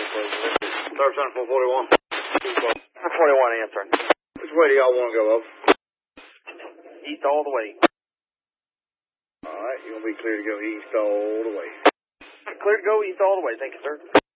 Star Center 441. 441 answering. Which way do y'all want to go up? East all the way. Alright, you're going to be clear to go east all the way. Clear to go east all the way. Thank you, sir.